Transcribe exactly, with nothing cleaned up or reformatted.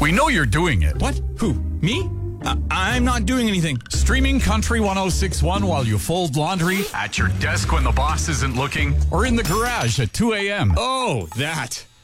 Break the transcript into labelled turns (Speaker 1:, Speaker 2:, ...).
Speaker 1: We know you're doing it.
Speaker 2: What? Who? Me? I- I'm not doing anything.
Speaker 1: Streaming Country one oh six point one while you fold laundry, at your desk when the boss isn't looking, or in the garage at two a.m.
Speaker 2: Oh, that.